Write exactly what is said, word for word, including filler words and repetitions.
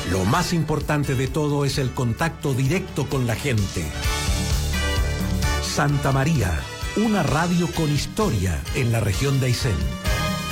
Lo más importante de todo es el contacto directo con la gente. Santa María, una radio con historia en la región de Aysén.